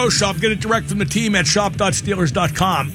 Shop. Get it direct from the team at shop.steelers.com.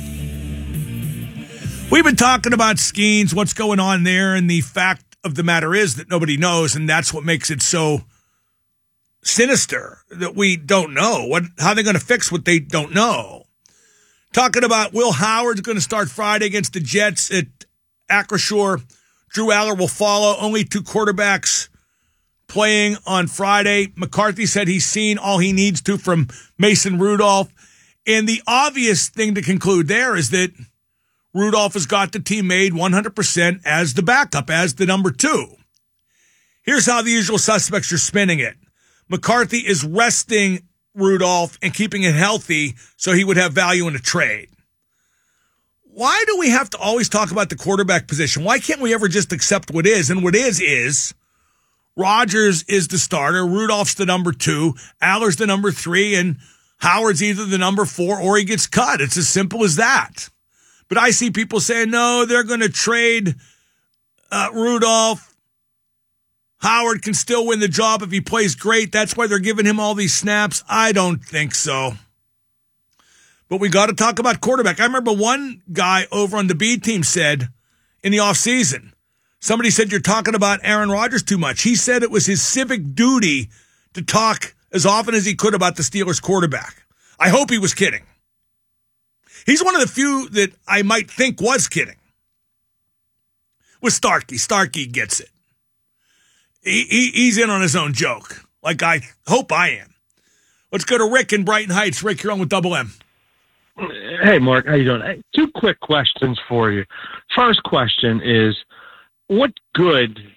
We've been talking about Skeens, what's going on there, and the fact of the matter is that nobody knows, and that's what makes it so sinister that we don't know how they're going to fix what they don't know. Talking about Will Howard's going to start Friday against the Jets at Acrisure. Drew Aller will follow. Only two quarterbacks playing on Friday. McCarthy said he's seen all he needs to from Mason Rudolph. And the obvious thing to conclude there is that Rudolph has got the team made 100% as the backup, as the number two. Here's how the usual suspects are spinning it. McCarthy is resting Rudolph and keeping it healthy so he would have value in a trade. Why do we have to always talk about the quarterback position? Why can't we ever just accept what is? And what is Rodgers is the starter, Rudolph's the number two, Aller's the number three, and Howard's either the number four or he gets cut. It's as simple as that. But I see people saying, no, they're going to trade Rudolph. Howard can still win the job if he plays great. That's why they're giving him all these snaps. I don't think so. But we got to talk about quarterback. I remember one guy over on the B team said in the offseason, somebody said, you're talking about Aaron Rodgers too much. He said it was his civic duty to talk as often as he could about the Steelers quarterback. I hope he was kidding. He's one of the few that I might think was kidding. With Starkey. Starkey gets it. He's in on his own joke, like I hope I am. Let's go to Rick in Brighton Heights. Rick, you're on with Double M. Hey, Mark, how you doing? Hey, two quick questions for you. First question is, what good